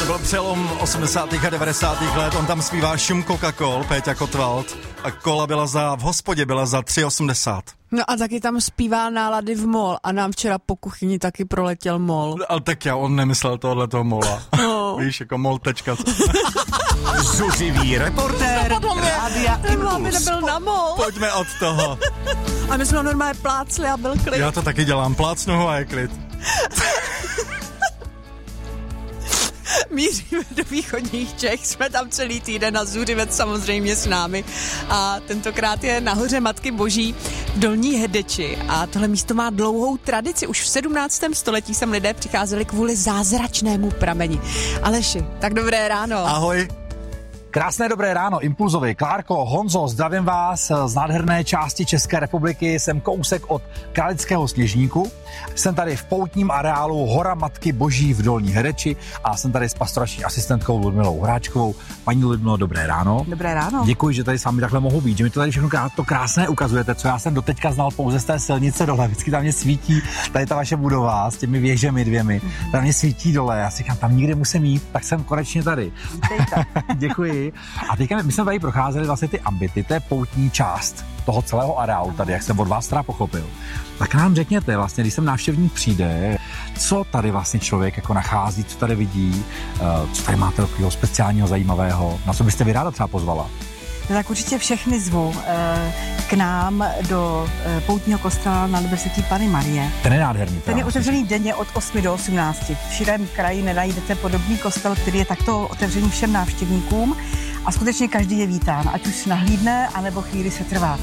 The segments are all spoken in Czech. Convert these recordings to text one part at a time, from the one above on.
byl přelom 80. a 90. let, on tam zpívá Šum Coca-Col, Péťa Kotwald, a kola byla v hospodě byla za 3,80. No a taky tam zpívá Nálady v mol a nám včera po kuchyni taky proletěl mol. Ale tak on nemyslel tohleto mola. No. Víš, jako mol tečka. Zuřivý reportér Rádia Máme Impuls. nebyl na mol. Pojďme od toho. A my jsme ho normálně plácli a byl klid. Já to taky dělám, plácnu ho a je klid. Míříme do východních Čech, jsme tam celý týden a Zuřivec samozřejmě s námi. A tentokrát je nahoře Matky Boží v Dolní Hedeči. A tohle místo má dlouhou tradici. Už v 17. století sem lidé přicházeli kvůli zázračnému prameni. Aleši, tak dobré ráno. Ahoj. Krásné dobré ráno, Impulzovi. Klárko, Honzo, zdravím vás z nádherné části České republiky. Jsem kousek od Králického Sněžníku. Jsem tady v poutním areálu Hora Matky Boží v Dolní Hedeči a jsem tady s pastorační asistentkou Ludmilou Horáčkovou. Paní Ludmilo, dobré ráno. Dobré ráno. Děkuji, že tady s vámi takhle mohu být, že mi to tady všechno to krásné ukazujete, co já jsem doteďka znal pouze z té silnice dole. Vždycky tam mě svítí tady ta vaše budova s těmi věžemi dvěmi. Tam mě svítí dole, já si říkám, tam nikdy musím jít, tak jsem konečně tady. Děkuji. A teďka my jsme tady procházeli vlastně ty ambity, to je poutní část toho celého areálu tady, jak jsem od vás teda pochopil. Tak nám řekněte vlastně, když sem návštěvník přijde, co tady vlastně člověk jako nachází, co tady vidí, co tady máte takového speciálního, zajímavého, na co byste vy ráda třeba pozvala? No tak určitě všechny zvu k nám do poutního kostela na Nebesití Panny Marie. Ten je nádherný. Ten je otevřený denně od 8 do 18. V širém kraji nenajdete podobný kostel, který je takto otevřený všem návštěvníkům a skutečně každý je vítán, ať už nahlídne, anebo chvíli se trvá.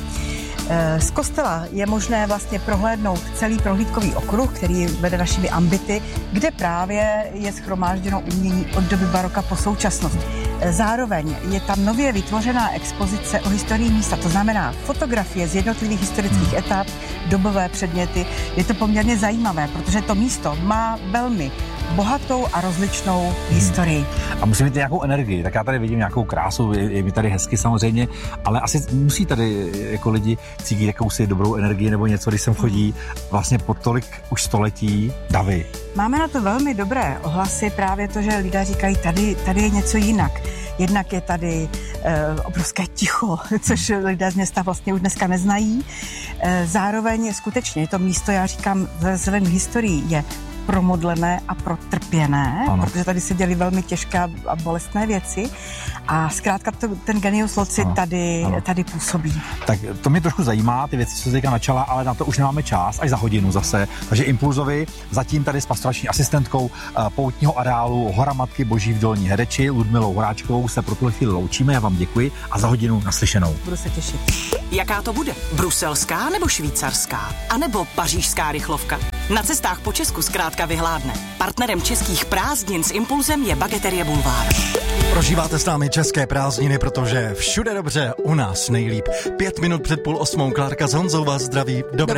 Z kostela je možné vlastně prohlédnout celý prohlídkový okruh, který vede našimi ambity, kde právě je shromážděno umění od doby baroka po současnost. Zároveň je tam nově vytvořená expozice o historii místa, to znamená fotografie z jednotlivých historických etap, dobové předměty. Je to poměrně zajímavé, protože to místo má velmi bohatou a rozličnou historii. A musí mít nějakou energii, tak já tady vidím nějakou krásu, je mi tady hezky samozřejmě, ale asi musí tady jako lidi cítit jakousi dobrou energii nebo něco, když sem chodí vlastně po tolik už století davy. Máme na to velmi dobré ohlasy, právě to, že lidé říkají, tady je něco jinak. Jednak je tady obrovské ticho, což lidé z města vlastně už dneska neznají. Zároveň skutečně to místo, já říkám, vzhledem k historii je promodlené a protrpěné, ano. Protože tady se děly velmi těžké a bolestné věci a zkrátka ten genius loci tady působí. Tak to mě trošku zajímá, ty věci, co se teďka načala, ale na to už nemáme čas, až za hodinu zase. Takže Impulzovi zatím tady s pastorační asistentkou poutního areálu Hora Matky Boží v Dolní Hedeči Ludmilou Horáčkovou se pro tuhle chvíli loučíme, já vám děkuji a za hodinu naslyšenou. Budu se těšit. Jaká to bude? Bruselská nebo švýcarská? A nebo pařížská rychlovka? Na cestách po Česku zkrátka vyhládne. Partnerem českých prázdnin s Impulzem je Bageterie Bulvár. Prožíváte s námi české prázdniny, protože všude dobře, u nás nejlíp. 5 minut před 7:30 Klárka s Honzou vás zdraví. Dobré